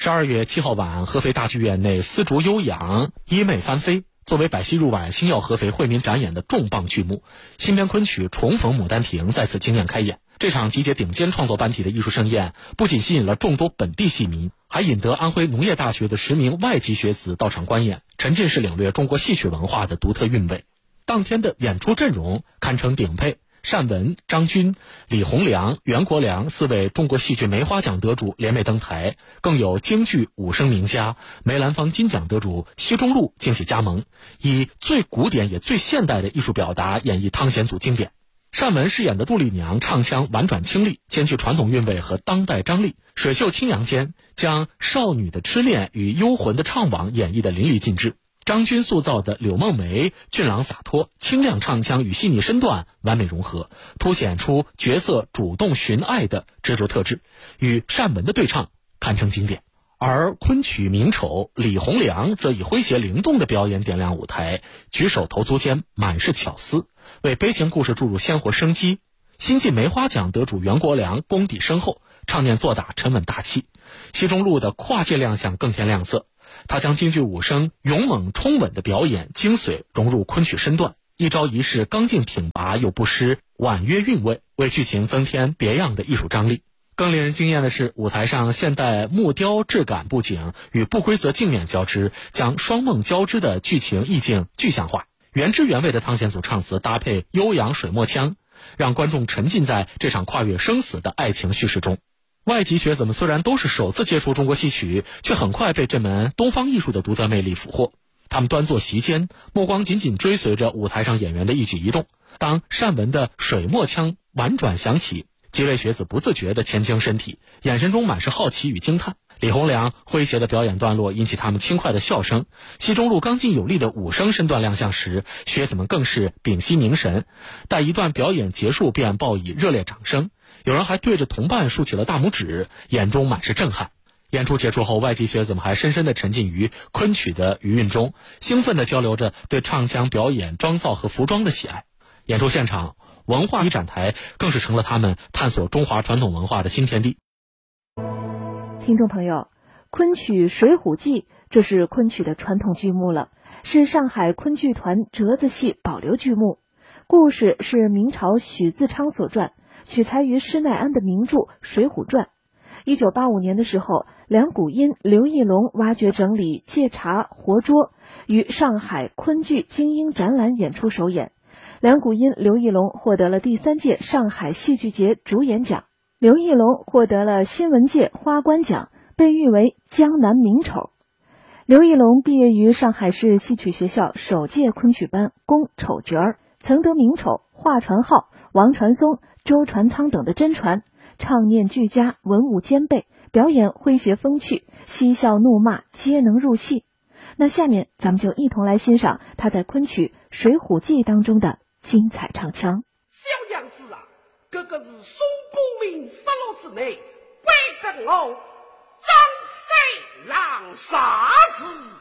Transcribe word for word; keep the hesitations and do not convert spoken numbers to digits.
十二月七号晚，合肥大剧院内丝竹悠扬，衣袂翻飞，作为百戏入晚、星耀合肥惠民展演的重磅剧目，新编昆曲《重逢牡丹亭》再次惊艳开演。这场集结顶尖创作班体的艺术盛宴，不仅吸引了众多本地戏迷，还引得安徽农业大学的十名外籍学子到场观演，沉浸式领略中国戏曲文化的独特韵味。当天的演出阵容堪称顶配。单文、张军、李洪良、袁国良四位中国戏剧梅花奖得主联袂登台，更有京剧武生名家梅兰芳金奖得主奚中禄惊喜加盟，以最古典也最现代的艺术表达演绎汤显祖经典。单文饰演的杜丽娘唱腔婉转清丽，兼具传统韵味和当代张力，水袖清扬间将少女的痴恋与幽魂的怅惘演绎得淋漓尽致。张军塑造的柳梦梅俊朗洒脱，清亮唱腔与细腻身段完美融合，凸显出角色主动寻爱的执着特质，与单文的对唱堪称经典。而昆曲名丑李洪良则以诙谐灵动的表演点亮舞台，举手投足间满是巧思，为悲情故事注入鲜活生机。新晋梅花奖得主袁国良功底深厚，唱念做打沉稳大气，奚中禄的跨界亮相更添亮色。他将京剧武生勇猛冲稳的表演精髓融入昆曲身段，一招一式刚劲挺拔又不失婉约韵味，为剧情增添别样的艺术张力。更令人惊艳的是，舞台上现代木雕质感布景与不规则镜面交织，将双梦交织的剧情意境具象化。原汁原味的汤显祖唱词搭配悠扬水墨腔，让观众沉浸在这场跨越生死的爱情叙事中。外籍学子们虽然都是首次接触中国戏曲，却很快被这门东方艺术的独特魅力俘获。他们端坐席间，目光紧紧追随着舞台上演员的一举一动。当单文的水墨腔婉转响起，几位学子不自觉地前倾身体，眼神中满是好奇与惊叹。李洪良诙谐的表演段落引起他们轻快的笑声，奚中禄刚劲有力的武生身段亮相时，学子们更是屏息凝神，待一段表演结束便报以热烈掌声。有人还对着同伴竖起了大拇指，眼中满是震撼。演出结束后，外籍学子们还深深地沉浸于昆曲的余韵中，兴奋地交流着对唱腔表演、妆造和服装的喜爱。演出现场，文化一展台更是成了他们探索中华传统文化的新天地。 听众朋友，昆曲《水浒记》这是昆曲的传统剧目了，是上海昆剧团折子戏保留剧目。故事是明朝许自昌所撰，取材于施耐庵的名著《水浒传》。一九八五年的时候，梁谷音、刘义隆挖掘整理借茶活捉，于上海昆剧精英展览演出首演。梁谷音、刘义隆获得了第三届上海戏剧节主演奖，刘义隆获得了新闻界花冠奖，被誉为江南名丑。刘义隆毕业于上海市戏曲学校首届昆曲班，攻丑角儿，曾得名丑、华传浩、王传松、周传仓等的真传，唱念俱佳，文武兼备，表演诙谐风趣，嬉笑怒骂皆能入戏。那下面咱们就一同来欣赏他在昆曲《水浒记》当中的精彩唱腔。 小娘子啊，这个是宋公明失落之内，怪得我张三郎杀死